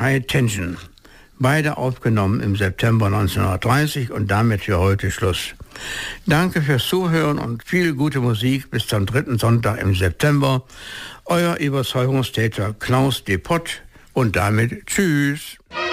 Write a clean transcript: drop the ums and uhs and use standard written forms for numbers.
High Tension. Beide aufgenommen im September 1930 und damit für heute Schluss. Danke fürs Zuhören und viel gute Musik bis zum 3. Sonntag im September. Euer Überzeugungstäter Klaus Depott und damit tschüss.